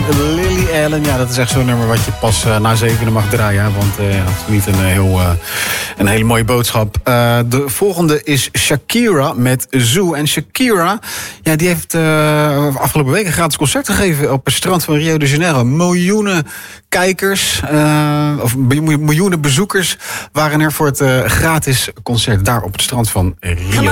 Lily Allen. Ja, dat is echt zo'n nummer wat je pas na 7 mag draaien. Want dat is niet een hele mooie boodschap. De volgende is Shakira met Zoo. En Shakira, ja, die heeft afgelopen week een gratis concert gegeven op het strand van Rio de Janeiro. Miljoenen kijkers, of miljoenen bezoekers waren er voor het gratis concert daar op het strand van Rio.